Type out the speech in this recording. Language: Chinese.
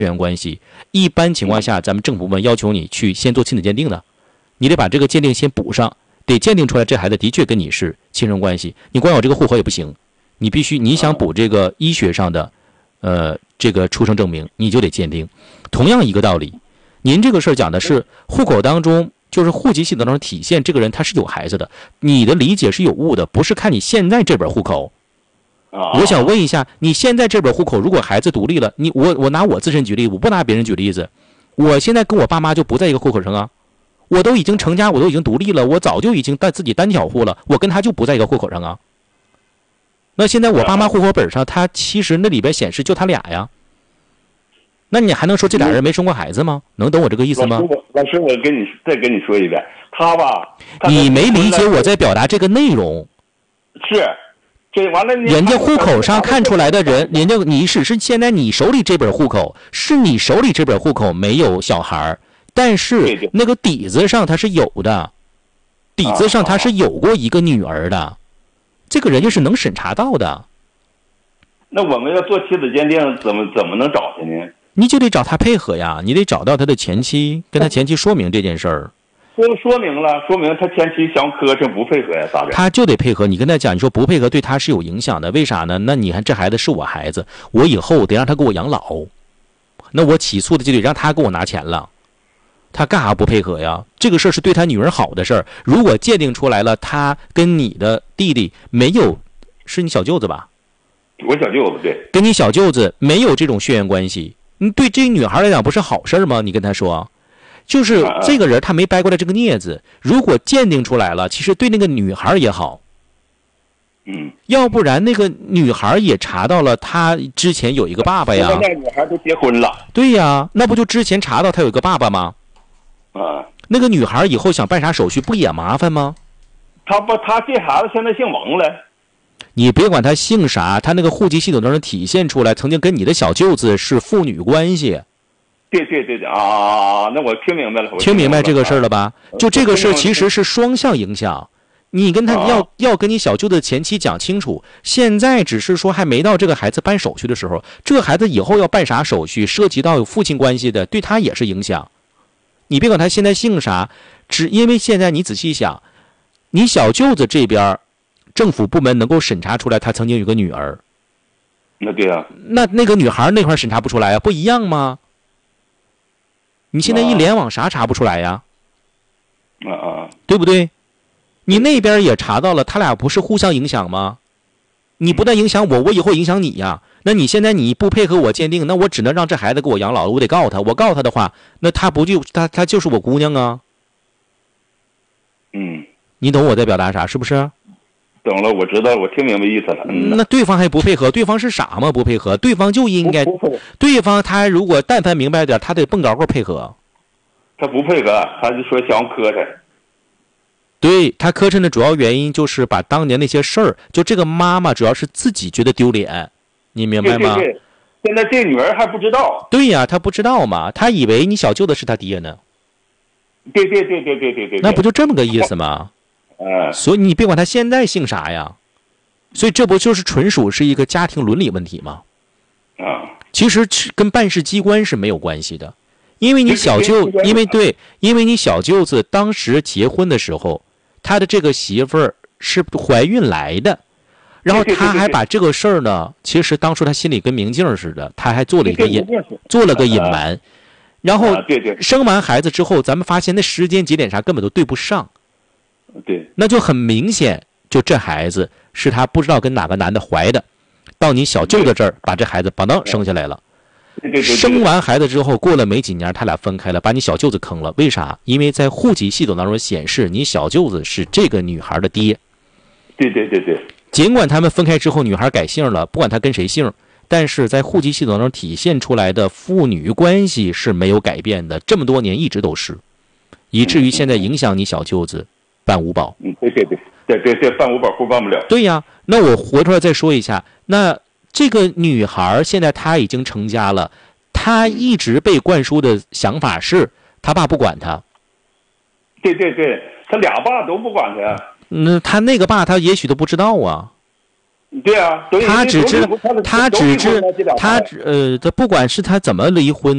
血缘关系。一般情况下，咱们政府部门要求你去先做亲子鉴定的，你得把这个鉴定先补上，得鉴定出来这孩子的确跟你是亲生关系。你光有这个户口也不行，你必须你想补这个医学上的这个出生证明，你就得鉴定。同样一个道理，您这个事儿讲的是户口当中，就是户籍系统当中体现这个人他是有孩子的，你的理解是有误的，不是看你现在这本户口。我想问一下，你现在这本户口如果孩子独立了，我拿我自身举例，我不拿别人举例子，我现在跟我爸妈就不在一个户口上啊，我都已经成家，我都已经独立了，我早就已经自己单挑户了，我跟他就不在一个户口上啊。那现在我爸妈户口本上，他其实那里边显示就他俩呀。那你还能说这俩人没生过孩子吗？能懂我这个意思吗？ 老师，我再跟你说一遍，他吧， 你没理解我在表达这个内容。 是，这完了， 人家户口上看出来的人，人家你是现在你手里这本户口，是你手里这本户口没有小孩，但是那个底子上他是有的，底子上他是有过一个女儿的，这个人家是能审查到的。 那我们要做亲子鉴定，怎么能找他呢？ 你就得找他配合呀，你得找到他的前妻，跟他前妻说明这件事儿。 说明了，说明他前妻想磕碜不配合呀，咋的？ 他就得配合，你跟他讲，你说不配合对他是有影响的，为啥呢？那你看这孩子是我孩子，我以后得让他给我养老，那我起诉的就得让他给我拿钱了，他干啥不配合呀？这个事儿是对他女儿好的事儿，如果鉴定出来了，他跟你的弟弟没有，是你小舅子吧？ 我小舅子对， 跟你小舅子没有这种血缘关系。对这个女孩来讲不是好事吗？你跟她说，就是这个人他没掰过来这个镊子，如果鉴定出来了，其实对那个女孩也好，要不然那个女孩也查到了她之前有一个爸爸呀， 那女孩都结婚了， 对呀，那不就之前查到她有一个爸爸吗？那个女孩以后想办啥手续不也麻烦吗？ 她这孩子现在姓王了。 你别管他姓啥，他那个户籍系统当中体现出来，曾经跟你的小舅子是父女关系。 对啊，那我听明白了。 听明白这个事儿了吧？就这个事儿其实是双向影响。你跟他要跟你小舅的前妻讲清楚，现在只是说还没到这个孩子办手续的时候，这个孩子以后要办啥手续，涉及到有父亲关系的，对他也是影响。你别管他现在姓啥，只因为现在你仔细想，你小舅子这边政府部门能够审查出来他曾经有个女儿， 那对啊， 那个女孩那块审查不出来啊，不一样吗？你现在一联网啥查不出来呀？对不对？你那边也查到了，他俩不是互相影响吗？你不但影响我，我以后影响你呀。那你现在你不配合我鉴定，那我只能让这孩子给我养老了，我得告他。我告他的话，那他不就他就是我姑娘啊？你懂我在表达啥是不是？ 懂了，我知道，我听明白意思了。 那对方还不配合，对方是傻吗？不配合，对方就应该，对方他如果但凡明白点，他得蹦高个配合。 他不配合，他就说想磕碜。 对，他磕碜的主要原因就是把当年那些事儿，就这个妈妈主要是自己觉得丢脸，你明白吗？ 对，现在这女儿还不知道。 对呀，她不知道嘛，她以为你小舅子是他爹呢。 对， 那不就这么个意思吗？所以你别管他现在姓啥呀，所以这不就是纯属是一个家庭伦理问题吗？其实跟办事机关是没有关系的，因为你小舅，因为你小舅子当时结婚的时候，他的这个媳妇儿是怀孕来的，然后他还把这个事儿呢，其实当初他心里跟明镜似的，他还做了个隐瞒，然后生完孩子之后，咱们发现那时间节点啥根本都对不上。 对， 那就很明显，就这孩子是他不知道跟哪个男的怀的，到你小舅子这儿把这孩子生下来了。生完孩子之后，过了没几年，他俩分开了，把你小舅子坑了。为啥？因为在户籍系统当中显示，你小舅子是这个女孩的爹。 对。 尽管他们分开之后，女孩改姓了，不管他跟谁姓，但是在户籍系统当中体现出来的父女关系是没有改变的，这么多年一直都是，以至于现在影响你小舅子办五保。 对，办五保户办不了。 对呀，那我回头再说一下，那这个女孩现在她已经成家了，她一直被灌输的想法是她爸不管她。 对，他俩爸都不管他。 他那个爸他也许都不知道啊。 对啊， 他不管是他怎么离婚。